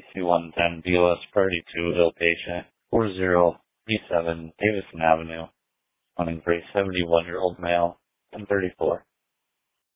C110 BOS Priority 2 ill patient, 4037 Davison Avenue, running for a 71-year-old male, 1034.